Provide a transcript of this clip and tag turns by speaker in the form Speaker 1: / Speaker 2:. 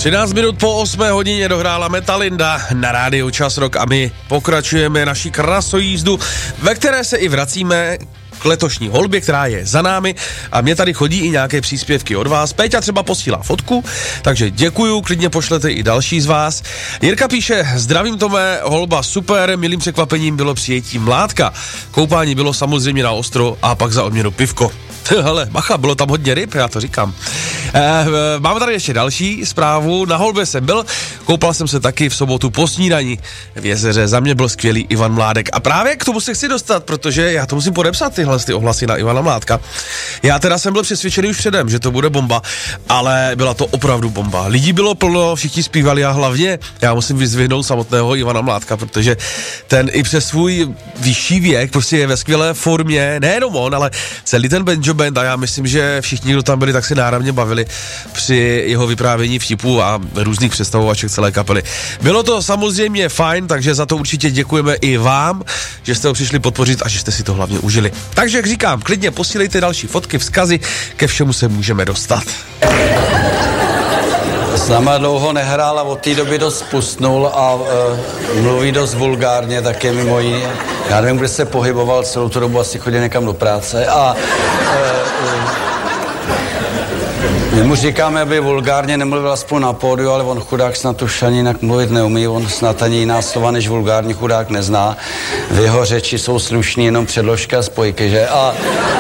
Speaker 1: 13 minut po 8 hodině dohrála Metalinda na rádiu Čas Rock a my pokračujeme naší krasojízdu, ve které se i vracíme k letošní holbě, která je za námi a mě tady chodí i nějaké příspěvky od vás. Péťa třeba posílá fotku, takže děkuju, klidně pošlete i další z vás. Jirka píše, zdravím Tome, holba super, milým překvapením bylo přijetí mládka. Koupání bylo samozřejmě na ostro a pak za odměnu pivko. Hele, bacha, bylo tam hodně ryb, já to říkám. Máme tady ještě další zprávu. Na holbě jsem byl, koupal jsem se taky v sobotu po snídani v jezeře. Za mě byl skvělý Ivan Mládek. A právě k tomu se chci dostat, protože já to musím podepsat ty ohlasy na Ivana Mládka. Já teda jsem byl přesvědčený už předem, že to bude bomba, ale byla to opravdu bomba. Lidí bylo plno, všichni zpívali a hlavně já musím vyzdvihnout samotného Ivana Mládka, protože ten i přes svůj vyšší věk prostě je ve skvělé formě, nejenom on, ale celý ten banjo band a já myslím, že všichni, kdo tam byli, tak se náravně bavili při jeho vyprávění vtipů a různých představovaček celé kapely. Bylo to samozřejmě fajn, takže za to určitě děkujeme i vám, že jste ho přišli podpořit a že jste si to hlavně užili. Takže jak říkám, klidně posílejte další fotky, vzkazy, ke všemu se můžeme dostat.
Speaker 2: S náma dlouho nehrál a od té doby dost pustnul a mluví dost vulgárně, tak je mimo jiné. Já nevím, kde se pohyboval celou tu dobu, asi chodil někam do práce a my mu říkáme, aby vulgárně nemluvil aspoň na pódiu, ale on chudák snad už ani jinak mluvit neumí, on snad ani jiná slova než vulgární chudák nezná. V jeho řeči jsou slušný jenom předložka a spojky, že? A